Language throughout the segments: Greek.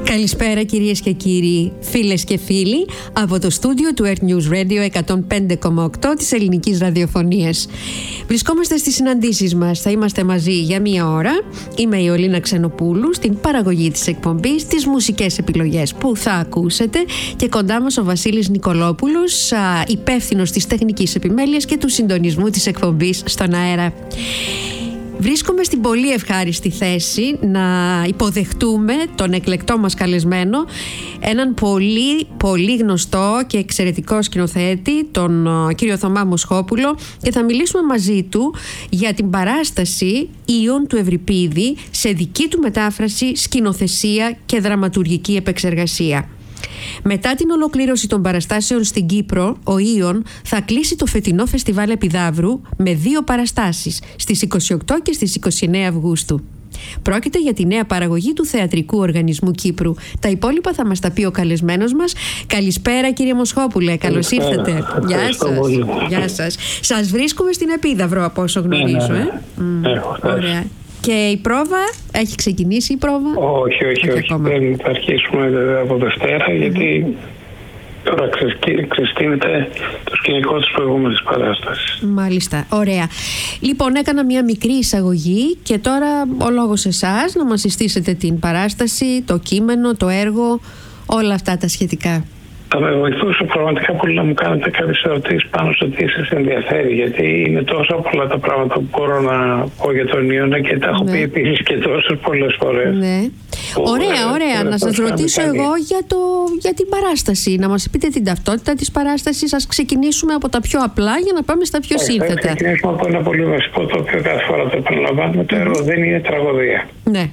Καλησπέρα κυρίες και κύριοι, φίλες και φίλοι, από το στούντιο του Earth News Radio 105,8 της ελληνικής ραδιοφωνίας. Βρισκόμαστε στις συναντήσεις μας, θα είμαστε μαζί για μία ώρα. Είμαι η Ολίνα Ξενοπούλου, στην παραγωγή της εκπομπής, τις μουσικές επιλογές που θα ακούσετε, και κοντά μας ο Βασίλης Νικολόπουλος, υπεύθυνος της τεχνικής επιμέλειας και του συντονισμού της εκπομπής στον αέρα. Βρίσκομαι στην πολύ ευχάριστη θέση να υποδεχτούμε τον εκλεκτό μας καλεσμένο, έναν πολύ γνωστό και εξαιρετικό σκηνοθέτη, τον κύριο Θωμά Μοσχόπουλο, και θα μιλήσουμε μαζί του για την παράσταση Ιων του Ευρυπίδη σε δική του μετάφραση, σκηνοθεσία και δραματουργική επεξεργασία. Μετά την ολοκλήρωση των παραστάσεων στην Κύπρο, ο Ιων θα κλείσει το φετινό Φεστιβάλ Επιδαύρου με 2 παραστάσεις, στις 28 και στις 29 Αυγούστου. Πρόκειται για τη νέα παραγωγή του Θεατρικού Οργανισμού Κύπρου. Τα υπόλοιπα θα μας τα πει ο καλεσμένος μας. Καλησπέρα κύριε Μοσχόπουλε, καλώς ήρθατε. Γεια σας. Γεια σας. Σας βρίσκουμε στην Επίδαυρο από όσο γνωρίζω. Ωραία. Και η πρόβα, έχει ξεκινήσει η πρόβα? Όχι. Δεν θα αρχίσουμε από Δευτέρα, γιατί τώρα ξεστείνεται το σκηνικό της προηγούμενης παράστασης. Μάλιστα, ωραία. Λοιπόν, έκανα μια μικρή εισαγωγή και τώρα ο λόγος εσάς να μας συστήσετε την παράσταση, το κείμενο, το έργο, όλα αυτά τα σχετικά. Θα με βοηθούσε πραγματικά πολύ να μου κάνετε κάποιες ερωτήσεις πάνω στο τι σας ενδιαφέρει, γιατί είναι τόσο πολλά τα πράγματα που μπορώ να πω για τον Ιωνα και τα έχω πει επίσης και τόσες πολλές φορές. Ναι. Ωραία. Να σας ρωτήσω εγώ για την παράσταση. Να μας πείτε την ταυτότητα της παράστασης. Ας ξεκινήσουμε από τα πιο απλά για να πάμε στα πιο σύνθετα. Θα ξεκινήσουμε από ένα πολύ βασικό, το οποίο κάθε φορά το επαναλαμβάνουμε. Το έργο δεν είναι τραγωδία. Ναι.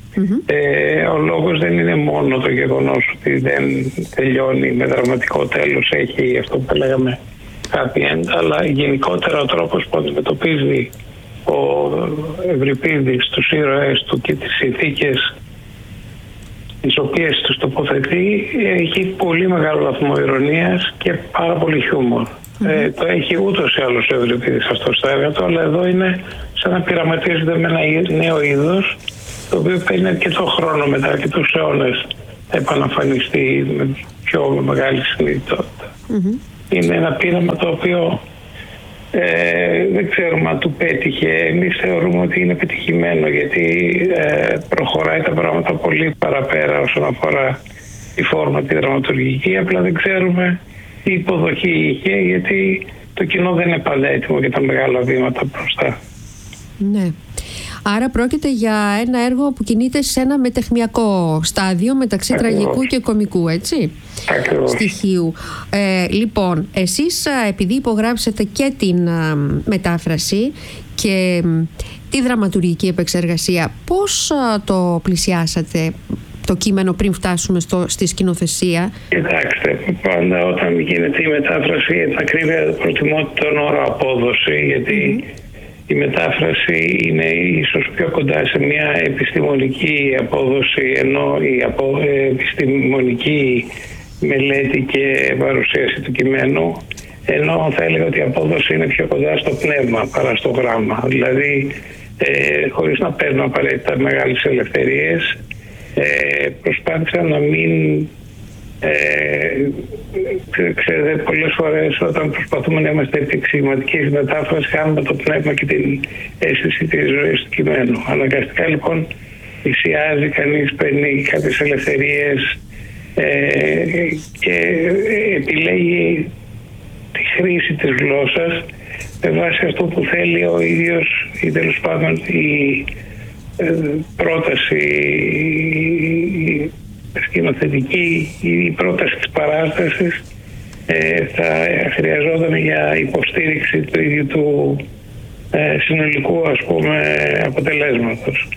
Ο λόγος δεν είναι μόνο το γεγονός ότι δεν τελειώνει με δραματικό τέλος, έχει αυτό που λέγαμε happy end, αλλά γενικότερα ο τρόπος που αντιμετωπίζει ο Ευρυπίδης τους ήρωες του και τις συνθήκες τις οποίες τους τοποθετεί έχει πολύ μεγάλο βαθμό ειρωνίας και πάρα πολύ χιούμορ. Το έχει ούτως ή άλλως ο Ευρυπίδης αυτό στο έργο του, αλλά εδώ είναι σαν να πειραματίζεται με ένα νέο είδος, το οποίο παίρνει αρκετό χρόνο μετά, αρκετούς αιώνες, να επαναφανιστεί με πιο μεγάλη συνειδητότητα. Είναι ένα πείραμα το οποίο δεν ξέρουμε αν του πέτυχε. Εμείς θεωρούμε ότι είναι πετυχημένο, γιατί προχωράει τα πράγματα πολύ παραπέρα όσον αφορά τη φόρμα, τη δραματουργική. Απλά δεν ξέρουμε τι υποδοχή είχε, γιατί το κοινό δεν είναι πάντα έτοιμο για τα μεγάλα βήματα μπροστά. Ναι. Άρα πρόκειται για ένα έργο που κινείται σε ένα μετεχμιακό στάδιο μεταξύ τραγικού και κωμικού, έτσι, στοιχείου. Λοιπόν, εσείς επειδή υπογράψετε και την μετάφραση και τη δραματουργική επεξεργασία, πώς το πλησιάσατε το κείμενο πριν φτάσουμε στη σκηνοθεσία? Κοιτάξτε, πάντα όταν γίνεται η μετάφραση, τα ακρίβεια προτιμώ τον όρο απόδοση, γιατί η μετάφραση είναι ίσως πιο κοντά σε μια επιστημονική απόδοση, ενώ η επιστημονική μελέτη και παρουσίαση του κειμένου, ενώ θα έλεγα ότι η απόδοση είναι πιο κοντά στο πνεύμα παρά στο γράμμα. Δηλαδή, χωρίς να παίρνω απαραίτητα μεγάλες ελευθερίες, προσπάθησα να μην... Ξέρετε, πολλές φορές όταν προσπαθούμε να είμαστε επεξηγηματικοί στη μετάφραση, χάνουμε το πνεύμα και την αίσθηση της ζωής του κειμένου. Αναγκαστικά λοιπόν θυσιάζει κανείς, παίρνει κάποιες ελευθερίες και επιλέγει τη χρήση της γλώσσας με βάση αυτό που θέλει ο ίδιος, ή τέλος πάντων η πρόταση σκηνοθετική, η πρόταση της παράστασης θα χρειαζόταν για υποστήριξη του ίδιου του συνολικού, ας πούμε, αποτελέσματος.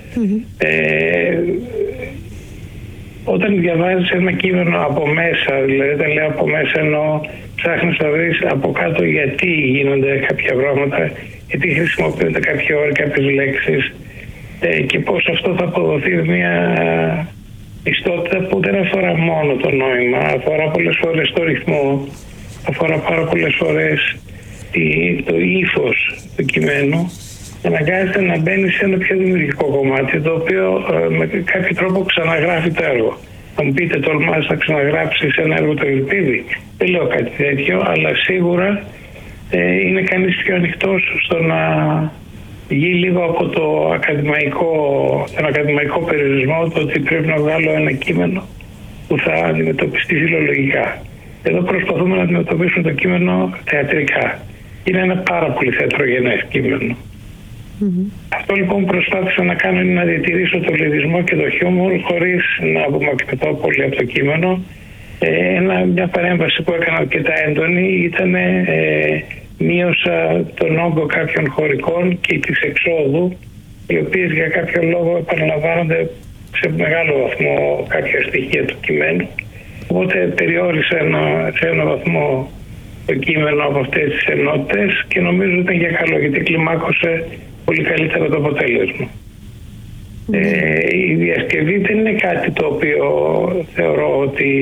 Όταν διαβάζεις ένα κείμενο από μέσα, δηλαδή δεν λέω από μέσα, ενώ ψάχνεις να βρεις από κάτω γιατί γίνονται κάποια πράγματα, γιατί χρησιμοποιούνται κάποια όροι, κάποιες λέξεις, και πώς αυτό θα αποδοθεί μια ιστότητα που δεν αφορά μόνο το νόημα, αφορά πολλές φορές το ρυθμό, αφορά πάρα πολλές φορές το ύφος του κειμένου. Αναγκάζεται να μπαίνει σε ένα πιο δημιουργικό κομμάτι, το οποίο με κάποιο τρόπο ξαναγράφει το έργο. Θα μου πείτε, τολμάς να ξαναγράψεις ένα έργο του Ευρυπίδη? Δεν λέω κάτι τέτοιο, αλλά σίγουρα είναι κανείς πιο ανοιχτός στο να βγει λίγο από τον ακαδημαϊκό περιορισμό, το ότι πρέπει να βγάλω ένα κείμενο που θα αντιμετωπιστεί φιλολογικά. Εδώ προσπαθούμε να αντιμετωπίσουμε το κείμενο θεατρικά. Είναι ένα πάρα πολύ θεατρογενές κείμενο. Αυτό λοιπόν που προσπάθησα να κάνω είναι να διατηρήσω το λυρισμό και το χιούμορ χωρίς να απομακρυνθώ πολύ από το κείμενο. Μια παρέμβαση που έκανα αρκετά έντονη ήταν μείωσα τον όγκο κάποιων χωρικών και της εξόδου, οι οποίες για κάποιο λόγο επαναλαμβάνονται σε μεγάλο βαθμό κάποια στοιχεία του κειμένου. Οπότε περιόρισα σε ένα βαθμό το κείμενο από αυτές τις ενότητες και νομίζω ότι ήταν για καλό, γιατί κλιμάκωσε πολύ καλύτερα το αποτέλεσμα. Η διασκευή δεν είναι κάτι το οποίο θεωρώ ότι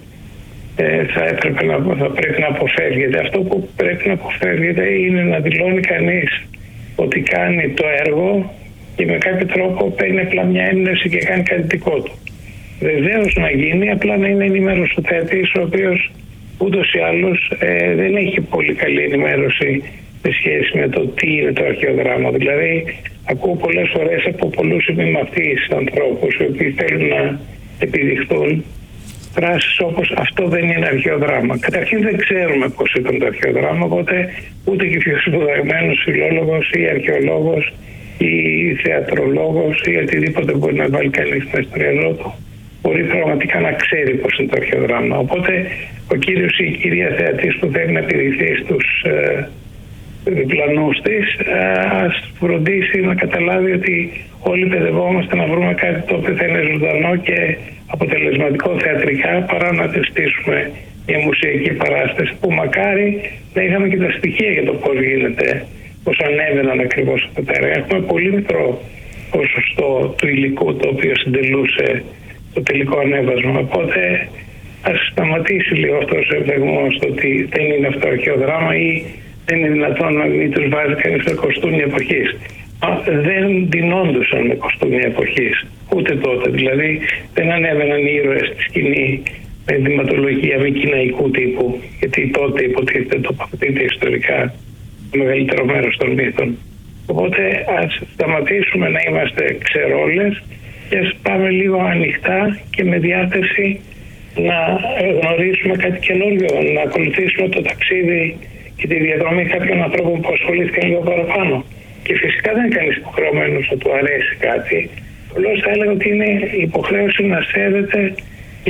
θα πρέπει να αποφεύγεται. Αυτό που πρέπει να αποφεύγεται είναι να δηλώνει κανείς ότι κάνει το έργο και με κάποιο τρόπο παίρνει απλά μια έμπνευση και κάνει κάτι δικό του. Βεβαίως να γίνει, απλά να είναι ενημέρωση ο θεατής, ο οποίος ούτως ή άλλως δεν έχει πολύ καλή ενημέρωση σε σχέση με το τι είναι το αρχαίο δράμα. Δηλαδή, ακούω πολλές φορές από πολλούς επιμαθείς ανθρώπους οι οποίοι θέλουν να επιδειχθούν φράσεις όπως «αυτό δεν είναι αρχαίο δράμα». Καταρχήν δεν ξέρουμε πώς ήταν το αρχαίο δράμα, οπότε ούτε και πιο σπουδαγμένος φιλόλογος ή αρχαιολόγος ή θεατρολόγος ή οτιδήποτε μπορεί να βάλει κανείς στην ιστορία του μπορεί πραγματικά να ξέρει πώς είναι το αρχαίο δράμα. Οπότε ο κύριος ή η κυρία θεατής που θέλει να επιδειχθεί στους διπλανούς της, ας φροντίσει να καταλάβει ότι όλοι παιδευόμαστε να βρούμε κάτι το οποίο θα είναι ζωντανό και αποτελεσματικό θεατρικά, παρά να τη στήσουμε μια μουσική παράσταση που μακάρι να είχαμε και τα στοιχεία για το πώς γίνεται, πώς ανέβαιναν ακριβώς αυτά τα έργα. Έχουμε πολύ μικρό ποσοστό του υλικού το οποίο συντελούσε το τελικό ανέβασμα, οπότε ας σταματήσει λίγο αυτός ο ευνεγμός το ότι δεν είναι αυτό αρχαίο δράμα ή δεν είναι δυνατόν να μην τους βάζει κανείς στα κοστούμια εποχής. Δεν ντυνόντουσαν με κοστούμια εποχής ούτε τότε. Δηλαδή δεν ανέβαιναν οι ήρωες στη σκηνή με ενδυματολογία μη κιναϊκού τύπου, γιατί τότε υποτίθεται τοποθετείται ιστορικά το μεγαλύτερο μέρος των μύθων. Οπότε ας σταματήσουμε να είμαστε ξερόλες και ας πάμε λίγο ανοιχτά και με διάθεση να γνωρίσουμε κάτι καινούριο, να ακολουθήσουμε το ταξίδι και τη διαδρομή κάποιων ανθρώπων που ασχολήθηκαν λίγο παραπάνω. Και φυσικά δεν είναι κανείς υποχρεωμένος να του αρέσει κάτι. Απλώς θα έλεγα ότι είναι υποχρέωση να σέβεται και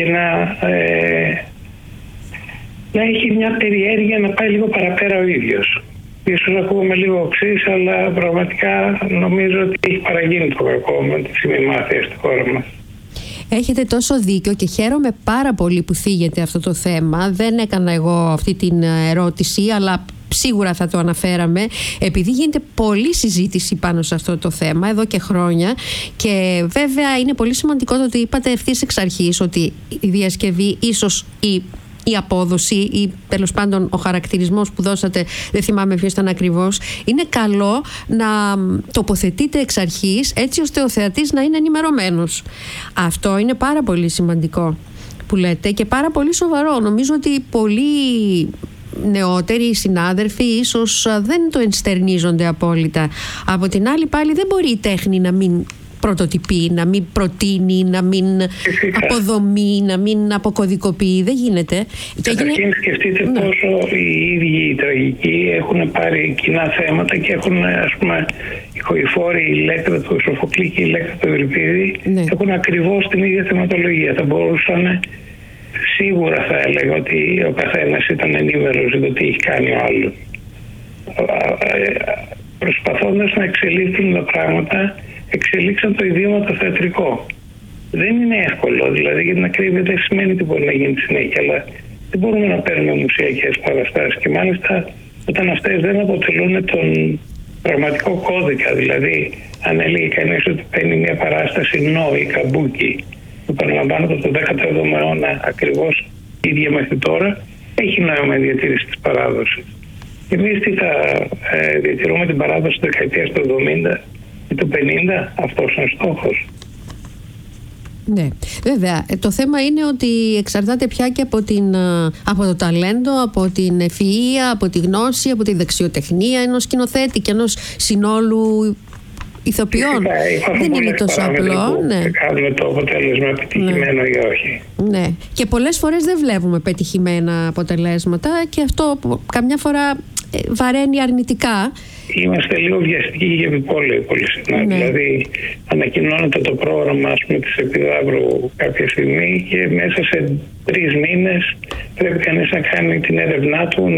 να έχει μια περιέργεια να πάει λίγο παραπέρα ο ίδιος. Ίσως ακούγομαι λίγο οξύς, αλλά πραγματικά νομίζω ότι έχει παραγίνει το κακό με τη σημειμάθεια στη χώρα μας. Έχετε τόσο δίκιο και χαίρομαι πάρα πολύ που θίγεται αυτό το θέμα. Δεν έκανα εγώ αυτή την ερώτηση, αλλά σίγουρα θα το αναφέραμε, επειδή γίνεται πολλή συζήτηση πάνω σε αυτό το θέμα εδώ και χρόνια, και βέβαια είναι πολύ σημαντικό το ότι είπατε ευθύς εξ αρχής ότι η διασκευή, ίσως η απόδοση ή τέλος πάντων ο χαρακτηρισμός που δώσατε, δεν θυμάμαι ποιος ήταν ακριβώς, είναι καλό να τοποθετείτε εξ αρχής έτσι ώστε ο θεατής να είναι ενημερωμένος. Αυτό είναι πάρα πολύ σημαντικό που λέτε και πάρα πολύ σοβαρό. Νομίζω ότι πολλοί νεότεροι συνάδελφοι ίσως δεν το ενστερνίζονται απόλυτα. Από την άλλη πάλι δεν μπορεί η τέχνη να μην πρωτοτυπεί, να μην προτείνει, να μην αποδομεί, να μην αποκωδικοποιεί. Δεν γίνεται. Καταρχήν σκεφτείτε πόσο οι ίδιοι οι τραγικοί έχουν πάρει κοινά θέματα και έχουν, ας πούμε, οι χωηφόροι, η Ηλέκτρα του Σοφοκλή και η Ηλέκτρα του Ευρυπίδη έχουν ακριβώς την ίδια θεματολογία. Θα μπορούσαν, σίγουρα θα έλεγα ότι ο καθένας ήταν ενήμερος για το τι έχει κάνει ο άλλος. Προσπαθώντας να εξελίξουν τα πράγματα, εξελίξαν το ιδίωμα το θεατρικό. Δεν είναι εύκολο, δηλαδή, για την ακρίβεια δεν σημαίνει ότι μπορεί να γίνει συνέχεια, αλλά δεν μπορούμε να παίρνουμε μουσιακές παραστάσεις και μάλιστα όταν αυτές δεν αποτελούν τον πραγματικό κώδικα. Δηλαδή, αν έλεγε κανείς ότι παίρνει μια παράσταση νό ή καμπούκι που επαναλαμβάνεται από τον 17ο αιώνα ακριβώς ίδια μέχρι τώρα, έχει νόημα η διατήρηση της παράδοσης. Εμείς τι θα διατηρούμε την παράδοση της δεκαετίας του 70 ή του 50, αυτός είναι ο στόχος. Ναι, βέβαια. Το θέμα είναι ότι εξαρτάται πια και από το ταλέντο, από την ευφυΐα, από τη γνώση, από τη δεξιοτεχνία ενός σκηνοθέτη και ενός συνόλου ηθοποιών. Δεν είναι τόσο απλό. Ναι. Κάνουμε το αποτέλεσμα πετυχημένο ή όχι. Ναι. Και πολλές φορές δεν βλέπουμε πετυχημένα αποτελέσματα και αυτό καμιά φορά βαραίνει αρνητικά. Είμαστε λίγο βιαστικοί και επιπόλαιοι πολύ συχνά. Ναι. Δηλαδή, ανακοινώνεται το πρόγραμμα της Επιδαύρου κάποια στιγμή και μέσα σε 3 μήνες πρέπει κανείς να κάνει την έρευνά του.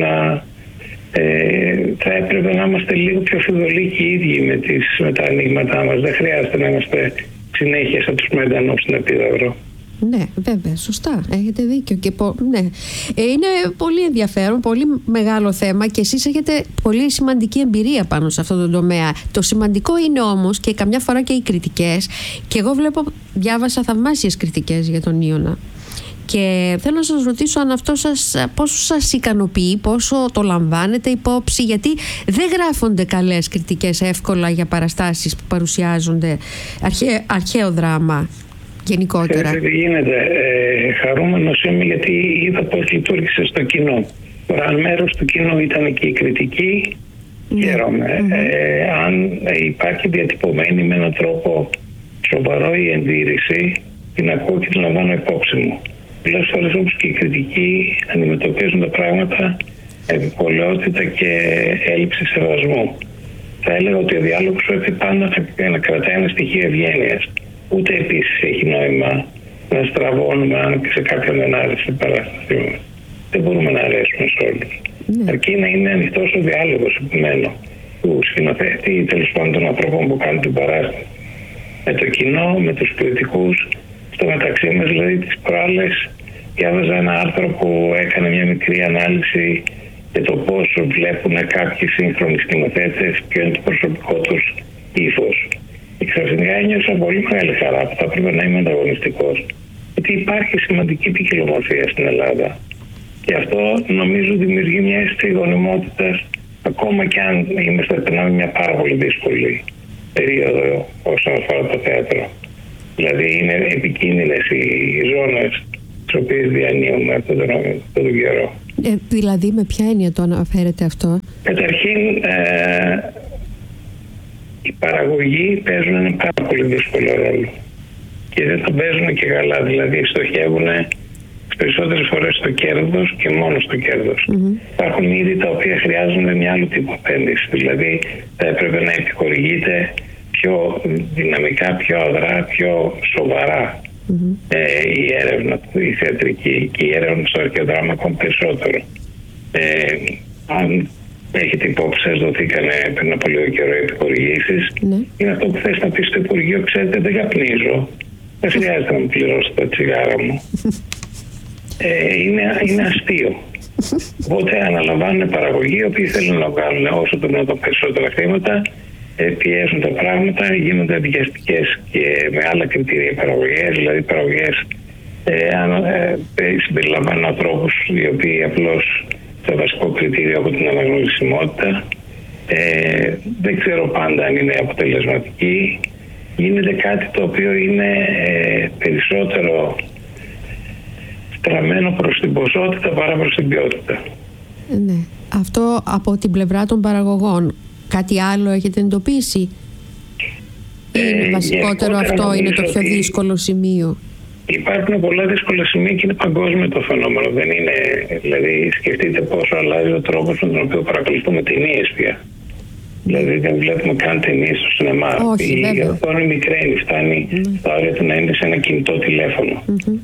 Θα έπρεπε να είμαστε λίγο πιο φιδωλοί και οι ίδιοι με τα ανοίγματά μας. Δεν χρειάζεται να είμαστε συνέχεια σαν τους Μεντανούς στην Επίδαυρο. Ναι, βέβαια, σωστά. Έχετε δίκιο. Ναι. Είναι πολύ ενδιαφέρον, πολύ μεγάλο θέμα και εσείς έχετε πολύ σημαντική εμπειρία πάνω σε αυτό το τομέα. Το σημαντικό είναι όμως και καμιά φορά και οι κριτικές. Και εγώ διάβασα θαυμάσιες κριτικές για τον Ιώνα. Και θέλω να σας ρωτήσω αν αυτό πόσο σας ικανοποιεί, πόσο το λαμβάνετε υπόψη, γιατί δεν γράφονται καλές κριτικές εύκολα για παραστάσεις που παρουσιάζονται αρχαίο δράμα. Γενικότερα. Ξέρετε τι γίνεται. Χαρούμενος είμαι γιατί είδα πώς λειτουργήσε στο κοινό. Τώρα, αν μέρος του κοινού ήταν και η κριτική, χαίρομαι. Αν υπάρχει διατυπωμένη με έναν τρόπο σοβαρό η εντήρηση, την ακούω και την λαμβάνω υπόψη μου. Πολλές φορές όπως και οι κριτικοί αντιμετωπίζουν τα πράγματα επιπολαιότητα και έλλειψη σεβασμού. Θα έλεγα ότι ο διάλογος πρέπει πάντα να κρατάει ένα στοιχείο ευγένειας. Ούτε επίσης έχει νόημα να στραβώνουμε αν και σε κάποιον δεν άρεσε η παράστασή μας. Δεν μπορούμε να αρέσουμε σε όλους. Αρκεί να είναι ανοιχτός ο διάλογος, επιμένω, του σκηνοθέτη ή τέλος πάντων των ανθρώπων που κάνουν την παράσταση. Με το κοινό, με τους κριτικούς, στο μεταξύ μας. Δηλαδή τις προάλλες διάβαζα ένα άρθρο που έκανε μια μικρή ανάλυση για το πώς βλέπουν κάποιοι σύγχρονοι σκηνοθέτες, ποιο είναι το προσωπικό τους ύφος. Και ξαφνικά ένιωσα πολύ μεγάλη χαρά που θα πρέπει να είμαι ανταγωνιστικός. Γιατί υπάρχει σημαντική ποικιλομορφία στην Ελλάδα. Και αυτό νομίζω δημιουργεί μια αίσθηση γονιμότητας, ακόμα και αν περνάμε μια πάρα πολύ δύσκολη περίοδο όσον αφορά το θέατρο. Δηλαδή είναι επικίνδυνες οι ζώνες τις οποίες διανύουμε αυτόν τον καιρό. Δηλαδή με ποια έννοια το αναφέρετε αυτό? Καταρχήν οι παραγωγοί παίζουν ένα πάρα πολύ δύσκολο ρόλο και δεν το παίζουν και καλά. Δηλαδή στοχεύουν τις περισσότερες φορές στο κέρδος και μόνο στο κέρδος. Υπάρχουν είδη τα οποία χρειάζονται μια άλλου τύπου επένδυση. Δηλαδή θα έπρεπε να επιχορηγείται πιο δυναμικά, πιο αδρά, πιο σοβαρά η έρευνα, η θεατρική και η έρευνα στο αρχαίο δράμα ακόμη περισσότερο. Αν έχετε υπόψη σας, δοθήκανε πριν από λίγο καιρό επιχορηγήσεις. Είναι αυτό που θες να πεις στο Υπουργείο: ξέρετε, δεν καπνίζω, δεν χρειάζεται να μου πληρώσετε τα τσιγάρα μου. Είναι αστείο. Οπότε αναλαμβάνουν παραγωγοί οι οποίοι θέλουν να βγάλουν όσο το δυνατόν περισσότερα χρήματα, πιέζουν τα πράγματα, γίνονται βιαστικές και με άλλα κριτήρια παραγωγές, δηλαδή παραγωγές συμπεριλαμβάνουν ανθρώπους οι οποίοι απλώς το βασικό κριτήριο από την αναγνωρισιμότητα δεν ξέρω πάντα αν είναι αποτελεσματική. Γίνεται κάτι το οποίο είναι περισσότερο στραμμένο προς την ποσότητα παρά προς την ποιότητα. Ναι. Αυτό από την πλευρά των παραγωγών. Κάτι άλλο έχετε εντοπίσει? Είναι βασικότερο αυτό, είναι το πιο δύσκολο σημείο? Υπάρχουν πολλά δύσκολα σημεία και είναι παγκόσμιο το φαινόμενο. Δεν είναι, δηλαδή σκεφτείτε πόσο αλλάζει ο τρόπος με τον οποίο παρακολουθούμε ταινίες πια. Δηλαδή δεν βλέπουμε καν ταινίες στο σινεμά. Η οθόνη μικραίνει, φτάνει στα όρια του να είναι σε ένα κινητό τηλέφωνο.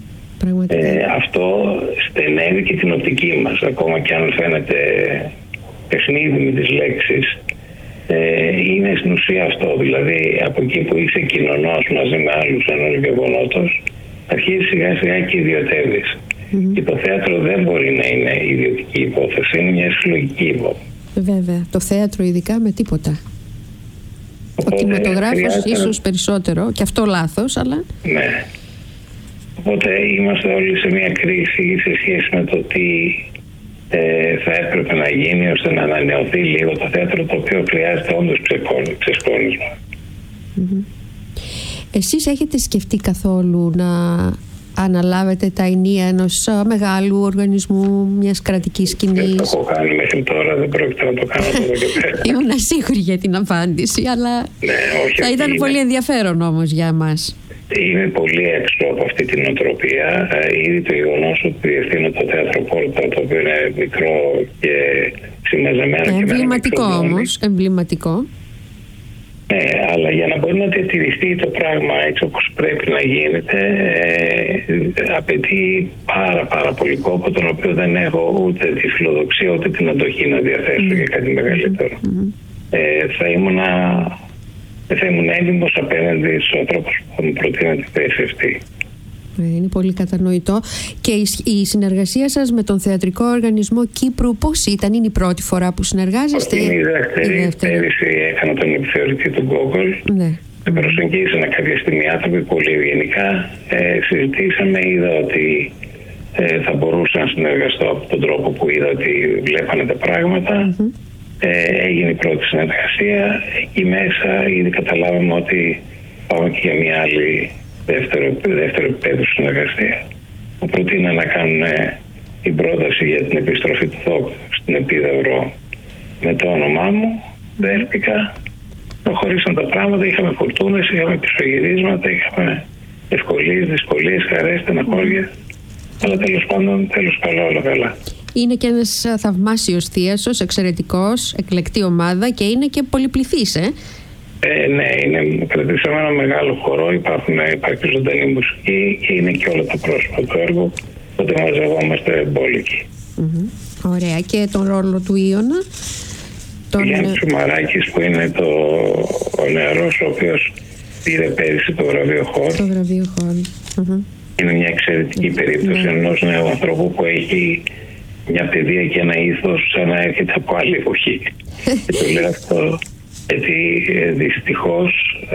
Αυτό στενεύει και την οπτική μας, ακόμα και αν φαίνεται παιχνίδι με τις λέξεις. Είναι στην ουσία αυτό, δηλαδή από εκεί που είσαι κοινωνός μαζί με άλλους ενός γεγονότος, αρχίζει σιγά σιγά και ιδιωτεύεις. Και το θέατρο δεν μπορεί να είναι ιδιωτική υπόθεση, είναι μια συλλογική υπόθεση. Βέβαια, το θέατρο ειδικά με τίποτα. Οπότε, ο κινηματογράφος ίσως περισσότερο, και αυτό λάθος, αλλά... Ναι. Οπότε είμαστε όλοι σε μια κρίση σε σχέση με το τι θα έπρεπε να γίνει ώστε να ανανεωθεί λίγο το θέατρο, το οποίο χρειάζεται όντως ξεσκόνισμα. Εσείς έχετε σκεφτεί καθόλου να αναλάβετε τα ενία ενός μεγάλου οργανισμού, μιας κρατικής σκηνής? Δεν το έχω κάνει μέχρι τώρα, δεν πρόκειται να το κάνω από εδώ και πέρα. Ήμουν ασίγουρη για την απάντηση, αλλά θα ήταν πολύ ενδιαφέρον όμως για εμάς. Είμαι πολύ έξω από αυτή την οτροπία. Ήδη το γεγονός ότι διευθύνω το Θέατρο Πόρτα, το οποίο είναι μικρό και συμμαζεμένο. Εμβληματικό όμως, εμβληματικό. Ναι, αλλά για να μπορεί να διατηρηθεί το πράγμα έτσι όπως πρέπει να γίνεται, απαιτεί πάρα πολύ κόπο, τον οποίο δεν έχω ούτε τη φιλοδοξία ούτε την αντοχή να διαθέσω για κάτι μεγαλύτερο. Θα ήμουν έντιμος απέναντι στους ανθρώπους που θα μου προτείνουν τη θέση αυτή. Είναι πολύ κατανοητό. Και η συνεργασία σας με τον Θεατρικό Οργανισμό Κύπρου πώς ήταν? Είναι η πρώτη φορά που συνεργάζεστε? Είναι η δεύτερη. Πέρυσι έκανα τον επιθεωρητή του Google. Ναι. Με προσεγγίσανε κάποια στιγμή άνθρωποι πολύ ευγενικά. Συζητήσαμε, είδα ότι θα μπορούσα να συνεργαστώ από τον τρόπο που είδα ότι βλέπανε τα πράγματα. Έγινε η πρώτη συνεργασία. Εκεί μέσα ήδη καταλάβαμε ότι πάμε και για μια άλλη δεύτερο επίπεδο συνεργασία. Μου προτείνα να κάνουν την πρόταση για την επιστροφή του ΔΟΚ στην Επίδαυρο με το όνομά μου. Δέχτηκα. Προχωρήσαν τα πράγματα. Είχαμε φουρτούνες, είχαμε πισωγυρίσματα, είχαμε ευκολίες, δυσκολίες, χαρές, στεναχώρια. Αλλά τέλος πάντων, όλα καλά. Είναι και ένας θαυμάσιος θίασος, εξαιρετικός, εκλεκτή ομάδα και είναι και πολυπληθής, Ναι, κρατήσαμε ένα μεγάλο χορό, υπάρχει ζωντανή μουσική και είναι και όλα τα πρόσωπα του έργου, οπότε μαζευόμαστε μπόλικοι. Ωραία. Και τον ρόλο του Ιώνα? Γιάννης Τσουμαράκης, που είναι ο νεαρός, ο οποίος πήρε πέρυσι το βραβείο Χόρ. Είναι μια εξαιρετική περίπτωση ενός νέου ανθρώπου που έχει μια παιδεία και ένα ήθος σαν να έρχεται από άλλη εποχή. Και το λέω αυτό γιατί δυστυχώς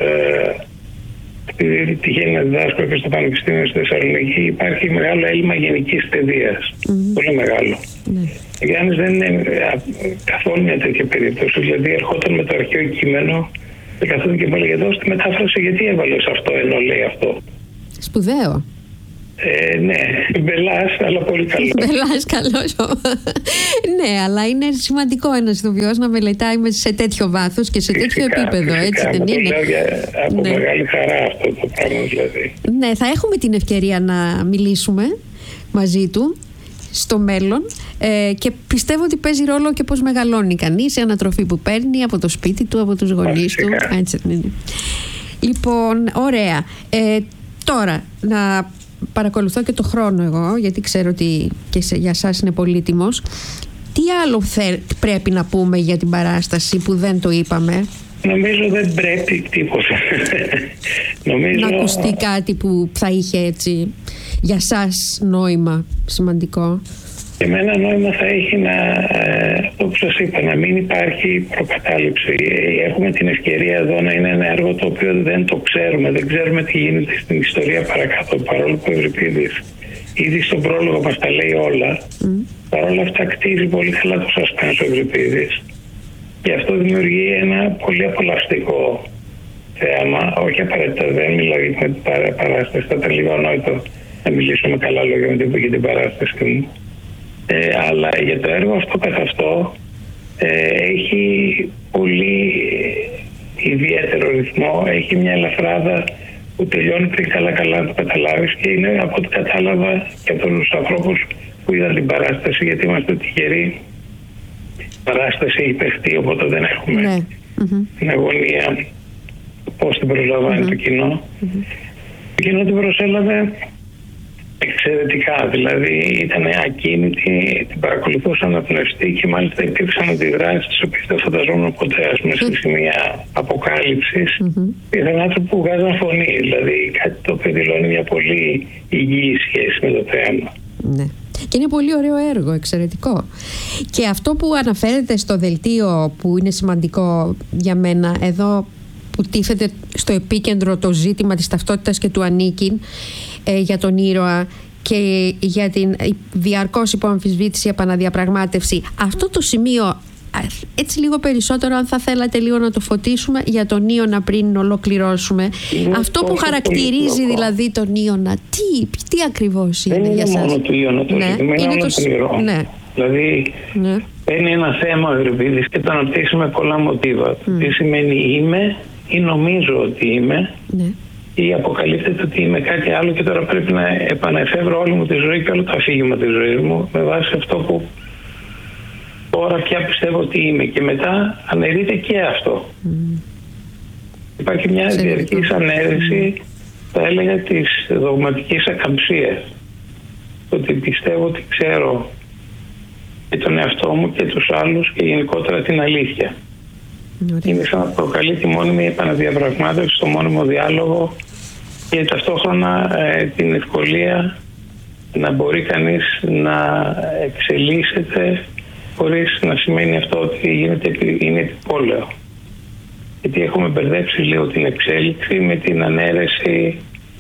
επειδή τυχαίνει να διδάσκω και στο Πανεπιστήμιο στη Θεσσαλονίκη, υπάρχει μεγάλο έλλειμμα γενικής παιδείας. Πολύ μεγάλο. Ο Γιάννης δεν είναι καθόλου μια τέτοια περίπτωση. Δηλαδή ερχόταν με το αρχαίο κείμενο και καθόταν και μου έλεγε εδώ στη μετάφραση γιατί έβαλες αυτό ενώ λέει αυτό. Σπουδαίο. Ναι, μπελάς, αλλά πολύ καλό. Μπελάς, καλός. Ναι, αλλά είναι σημαντικό ένας ηθοποιός να μελετάει σε τέτοιο βάθος και σε τέτοιο επίπεδο, έτσι δεν είναι? Το λέω από μεγάλη χαρά αυτό το πράγμα, δηλαδή. Ναι, θα έχουμε την ευκαιρία να μιλήσουμε μαζί του στο μέλλον και πιστεύω ότι παίζει ρόλο και πώς μεγαλώνει κανείς, η ανατροφή που παίρνει από το σπίτι του, από τους γονείς του. Έτσι δεν είναι? Λοιπόν, ωραία. Τώρα, να παρακολουθώ και το χρόνο εγώ, γιατί ξέρω ότι και για σας είναι πολύτιμος. Τι άλλο πρέπει να πούμε για την παράσταση που δεν το είπαμε? Νομίζω δεν πρέπει τίποτα. Να ακουστεί κάτι που θα είχε έτσι για σας νόημα σημαντικό. Για μένα νόημα θα έχει αυτό που σας είπα, να μην υπάρχει προκατάληψη. Έχουμε την ευκαιρία εδώ να είναι ένα έργο το οποίο δεν το ξέρουμε. Δεν ξέρουμε τι γίνεται στην ιστορία παρακάτω, παρόλο που ο Ευρυπίδης ήδη στον πρόλογο μας τα λέει όλα. Παρ' όλα αυτά κτίζει πολύ καλά το suspense ο Ευρυπίδης. Και αυτό δημιουργεί ένα πολύ απολαυστικό θέαμα. Όχι απαραίτητα, δεν μιλάω για την παράσταση. Θα ήταν λίγο ανόητο να μιλήσω με καλά λόγια για την παράσταση μου. Αλλά για το έργο αυτό καθ' αυτό έχει πολύ ιδιαίτερο ρυθμό, έχει μια ελαφράδα που τελειώνει πριν καλά να το καταλάβεις και είναι από ό,τι κατάλαβα και από τους ανθρώπους που είδαν την παράσταση, γιατί είμαστε τυχεροί. Η παράσταση έχει παιχτεί, οπότε δεν έχουμε την αγωνία πώς την προσλαμβάνει το κοινό. Το κοινό την προσέλαβε εξαιρετικά, δηλαδή ήταν ακίνητη, την παρακολουθούσαν αναπνευστή και μάλιστα υπήρξαν αντιδράσεις τις οποίες δεν φανταζόμουν ποτέ, ας πούμε, στη σημεία αποκάλυψης. Ήταν άνθρωποι που βγάζαν φωνή, δηλαδή κάτι το οποίο δηλώνει μια πολύ υγιή σχέση με το θέμα. Ναι. Και είναι πολύ ωραίο έργο, εξαιρετικό. Και αυτό που αναφέρεται στο δελτίο που είναι σημαντικό για μένα εδώ, που τίθεται στο επίκεντρο το ζήτημα της ταυτότητας και του ανήκειν για τον ήρωα και για την διαρκώς υποαμφισβήτηση επαναδιαπραγμάτευση. Αυτό το σημείο έτσι λίγο περισσότερο, αν θα θέλατε λίγο να το φωτίσουμε για τον Ίωνα πριν ολοκληρώσουμε. Αυτό που χαρακτηρίζει δηλαδή τον Ίωνα, τι ακριβώς είναι για σας? Δεν είναι μόνο του Ίωνα το ζήτημα, είναι όλο το όνειρο. Ναι. Δηλαδή παίρνει ένα θέμα ο Ευρυπίδης και το αναπτύσσει με πολλά μοτίβα. Τι σημαίνει είμαι ή νομίζω ότι είμαι, ή αποκαλύπτεται ότι είμαι κάτι άλλο και τώρα πρέπει να επανεφεύρω όλη μου τη ζωή και όλο το αφήγημα της ζωής μου με βάση αυτό που τώρα πια πιστεύω ότι είμαι, και μετά αναιρείται και αυτό. Υπάρχει μια διαρκής ανέρεση, θα έλεγα, της δογματικής ακαμψίας. Ότι πιστεύω ότι ξέρω και τον εαυτό μου και τους άλλους και γενικότερα την αλήθεια. Είναι σαν να προκαλεί τη μόνιμη επαναδιαπραγμάτευση, το μόνιμο διάλογο και ταυτόχρονα την ευκολία να μπορεί κανείς να εξελίσσεται χωρίς να σημαίνει αυτό ότι είναι επιπόλαιο. Γιατί έχουμε μπερδέψει λίγο την εξέλιξη με την ανέρεση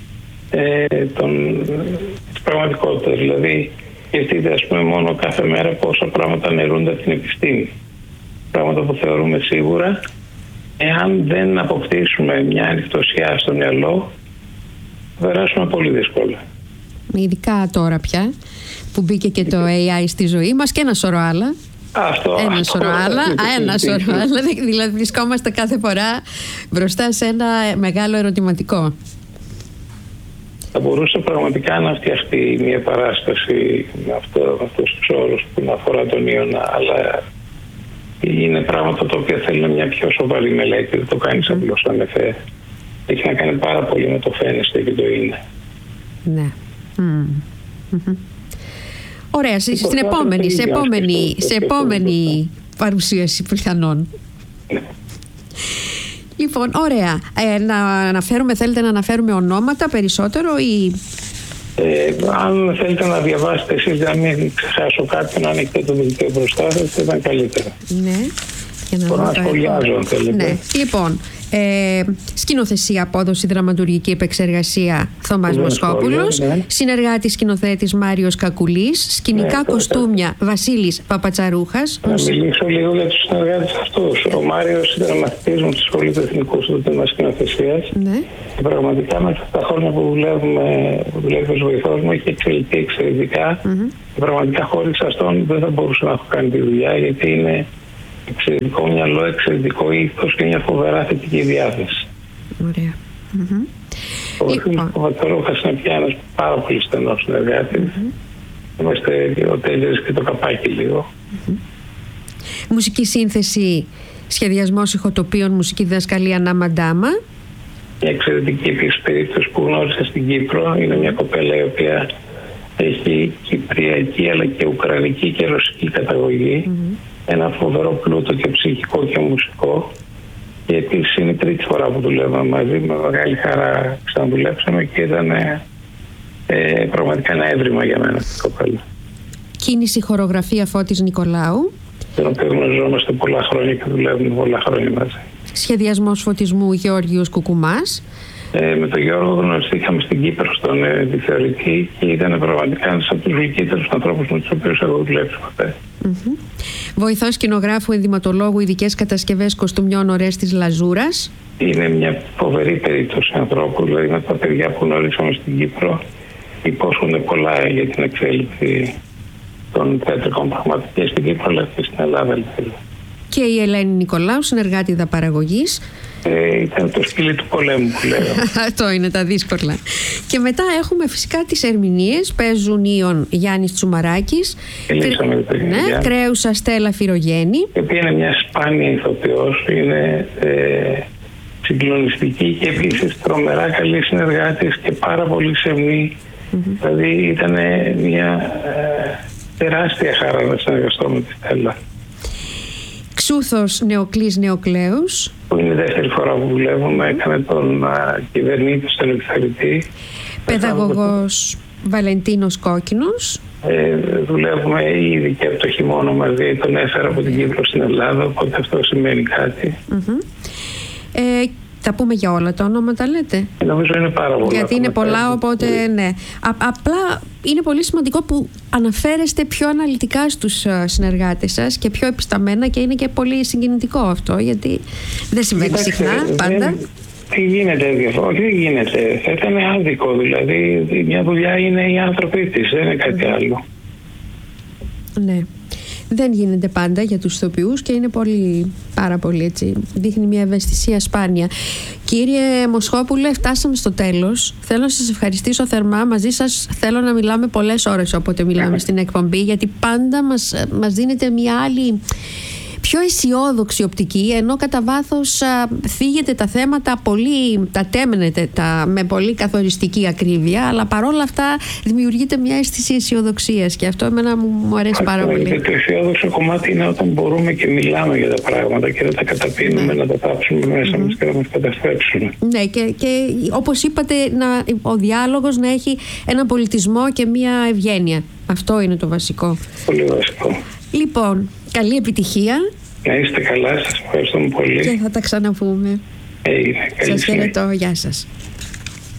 της πραγματικότητας. Δηλαδή, σκεφτείτε μόνο κάθε μέρα πόσα πράγματα αναιρούνται από την επιστήμη. Πράγματα που θεωρούμε σίγουρα. Εάν δεν αποκτήσουμε μια ανοιχτοσιά στο μυαλό, θα περάσουμε πολύ δύσκολα. Ειδικά τώρα πια που μπήκε και το AI στη ζωή μας και ένα σωρό άλλα. Ένα σωρό άλλα. Δηλαδή βρισκόμαστε κάθε φορά μπροστά σε ένα μεγάλο ερωτηματικό. Θα μπορούσε πραγματικά να φτιαχτεί μια παράσταση με αυτούς τους όρους που αφορά τον Ίωνα, αλλά είναι πράγματα τα οποία θέλουν μια πιο σοβαρή μελέτη. Δεν το κάνεις απλώς σαν εφέ. Έχει να κάνει πάρα πολύ με το φαίνεστε και το είναι. Ναι. Ωραία, σε επόμενη παρουσίαση πιθανόν. Λοιπόν, ωραία. Θέλετε να αναφέρουμε ονόματα περισσότερο ή... αν θέλετε να διαβάσετε εσείς, για να μην ξεχάσω κάποιον, να ανοίξετε το δελτίο μπροστά σας, θα ήταν καλύτερα. Ναι. Μπορώ να σχολιάζω αν θέλετε. Ναι. Λοιπόν, σκηνοθεσία, απόδοση, δραματουργική επεξεργασία Θωμάς Μοσχόπουλος, συνεργάτης σκηνοθέτης Μάριος Κακουλής, σκηνικά κοστούμια Βασίλης Παπατσαρούχας. Να μιλήσω λίγο για τους συνεργάτες αυτούς. Ο Μάριος ήταν μαθητής μου στη Σχολή του Εθνικού στο τμήμα σκηνοθεσίας. Και πραγματικά μέσα στα χρόνια που δουλεύει ως βοηθός μου έχει εξελιχθεί εξαιρετικά. Και πραγματικά χωρίς αυτόν δεν θα μπορούσα να έχω κάνει τη δουλειά, γιατί είναι εξαιρετικό μυαλό, εξαιρετικό ήθος και μια φοβερά θετική διάθεση. Ωραία. Ο Βασίλης Παπατσαρούχας είναι πια ένας πάρα πολύ στενός συνεργάτης. Είμαστε ο Τέλειος και το Καπάκι λίγο. Μουσική σύνθεση, σχεδιασμός ηχοτοπίων, μουσική διδασκαλία Νάμα Ντάμα. Μια εξαιρετική επίσης περίπτωση που γνώρισα στην Κύπρο. Είναι μια κοπέλα η οποία έχει κυπριακή αλλά και ουκρανική και ρωσική καταγωγή. Ένα φοβερό πλούτο και ψυχικό και μουσικό. Και επίσης είναι η τρίτη φορά που δουλεύαμε μαζί. Με μεγάλη χαρά ξαναδουλέψαμε και ήταν πραγματικά ένα έβριμα για μένα αυτή η κοπέλα. Κίνηση, χορογραφία Φώτης Νικολάου. Τον οποίο γνωριζόμαστε πολλά χρόνια και δουλεύουμε πολλά χρόνια μαζί. Σχεδιασμός φωτισμού Γεώργιος Κουκουμάς. Με τον Γιώργο γνωριστήκαμε στην Κύπρο στον επιθεωρητή και ήταν πραγματικά ένας από τους γλυκύτερους ανθρώπους με τους οποίους έχω δουλέψει ποτέ. Βοηθός σκηνογράφου, ενδυματολόγου, ειδικές κατασκευές κοστούμιων Ορέστης Λαζούρας. Είναι μια φοβερή περίπτωση ανθρώπου, δηλαδή με τα παιδιά που γνωρίσαμε στην Κύπρο υπόσχονται πολλά για την εξέλιξη των θεατρικών πραγμάτων και στην Κύπρο αλλά και στην Ελλάδα. Και η Ελένη Νικολάου, συνεργάτηδα παραγωγής. Ήταν το σκυλί του πολέμου που λέω. Αυτό είναι τα δύσκολα. Και μετά έχουμε φυσικά τις ερμηνείες. Παίζουν Ιων Γιάννης Τσουμαράκης, Κρέουσα Στέλλα Φυρογέννη, η οποία είναι μια σπάνια ηθοποιός. Είναι συγκλονιστική και επίσης τρομερά καλή συνεργάτης και πάρα πολύ σεμνή. Δηλαδή ήταν μια τεράστια χαρά να συνεργαστώ με τη Στέλλα. Ξούθος Νεοκλής Νεοκλέους, που είναι η δεύτερη φορά που δουλεύουμε. Έκανε τον κυβερνήτη στον επιθεωρητή. Παιδαγωγός Βαλεντίνος Κόκκινος. Δουλεύουμε ήδη και από το χειμώνα μαζί. Τον έφερα από την Κύπρο στην Ελλάδα, οπότε αυτό σημαίνει κάτι. Θα πούμε για όλα τα ονόματα, λέτε? Νομίζω είναι πάρα πολλά. Γιατί είναι πολλά, οπότε ναι. Απλά είναι πολύ σημαντικό που αναφέρεστε πιο αναλυτικά στους συνεργάτες σας και πιο επισταμένα, και είναι και πολύ συγκινητικό αυτό, γιατί δεν συμβαίνει συχνά πάντα. Τι γίνεται, όχι δεν γίνεται. Θα ήταν άδικο, δηλαδή μια δουλειά είναι οι άνθρωποι της, δεν είναι κάτι άλλο. Ναι. Δεν γίνεται πάντα για τους ηθοποιούς και είναι πάρα πολύ έτσι. Δείχνει μια ευαισθησία σπάνια. Κύριε Μοσχόπουλε, φτάσαμε στο τέλος. Θέλω να σας ευχαριστήσω θερμά. Μαζί σας θέλω να μιλάμε πολλές ώρες όποτε μιλάμε στην εκπομπή, γιατί πάντα μας δίνετε μια άλλη, πιο αισιόδοξη οπτική, ενώ κατά βάθος φύγετε τα θέματα τα τέμνετε με πολύ καθοριστική ακρίβεια, αλλά παρόλα αυτά δημιουργείται μια αίσθηση αισιοδοξίας, και αυτό εμένα μου αρέσει πάρα πολύ. Το αισιόδοξο κομμάτι είναι όταν μπορούμε και μιλάμε για τα πράγματα και δεν τα καταπίνουμε, να τα πάψουμε μέσα μας και να μας καταστρέψουμε. Ναι, και όπως είπατε, ο διάλογος να έχει έναν πολιτισμό και μια ευγένεια. Αυτό είναι το βασικό. Πολύ βασικό. Λοιπόν, καλή επιτυχία. Να είστε καλά, σας ευχαριστούμε πολύ. Και θα τα ξαναπούμε. Σας χαιρετώ, γεια σας.